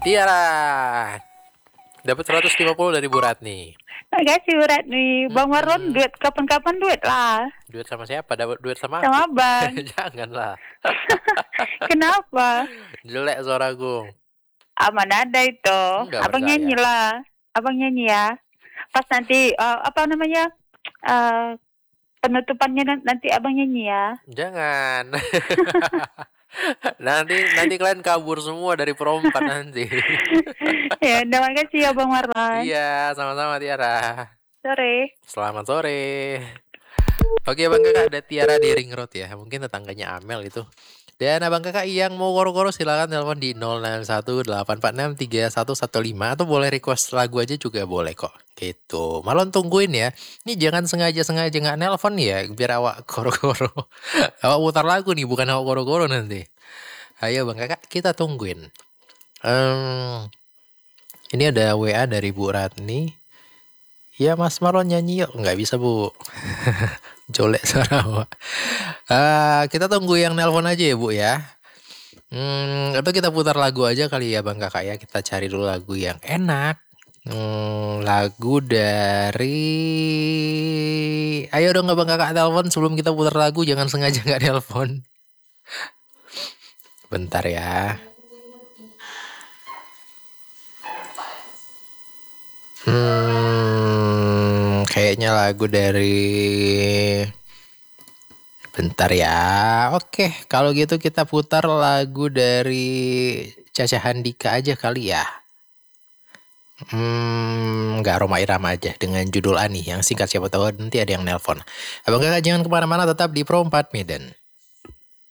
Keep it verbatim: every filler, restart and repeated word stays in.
Tiara. Dapat seratus lima puluh dari Bu Ratni. Makasih Bu Ratni. Bang Mm-mm. Marlon duit kapan-kapan duit lah. Duit sama siapa? Dapat duit sama Sama aku. Bang. Janganlah. Kenapa? Jelek suaraku. Aman ada itu. Enggak Abang percaya. nyanyi lah. Abang nyanyi ya. Pas nanti uh, apa namanya? Uh, penutupannya nanti abang nyanyi ya. Jangan. nanti nanti kalian kabur semua dari perompak nanti. Ya, terima kasih ya Bang Marlon. Iya, sama-sama Tiara. Sore. Selamat sore. Oke Bang Kakak, ada Tiara di Ring Road ya. Mungkin tetangganya Amel itu. Dan Abang Kakak yang mau koro-koro silakan telepon di nol enam satu delapan empat enam tiga satu satu lima atau boleh request lagu aja juga boleh kok. Gitu. Malon tungguin ya. Ini jangan sengaja-sengaja nggak nelpon ya biar awak koro-koro. Awak putar lagu nih bukan awak koro-koro nanti. Ayo Bang Kakak, kita tungguin. Um, ini ada W A dari Bu Ratni. Ya Mas Marlon nyanyi yuk. Nggak bisa Bu. Jolek suara awak. Uh, kita tunggu yang nelpon aja ya Bu ya. Hmm, atau kita putar lagu aja kali ya Bang Kakak ya. Kita cari dulu lagu yang enak. Hmm, lagu dari... Ayo dong Bang Kakak telepon sebelum kita putar lagu. Jangan sengaja nggak telepon. Bentar ya. Hmm, kayaknya lagu dari... Bentar ya. Oke, kalau gitu kita putar lagu dari Caca Handika aja kali ya. Hmm, nggak Rhoma Irama aja dengan judul Ani yang singkat siapa tahu nanti ada yang nelpon. Abang Kakak jangan kemana-mana, tetap di Pro empat Medan.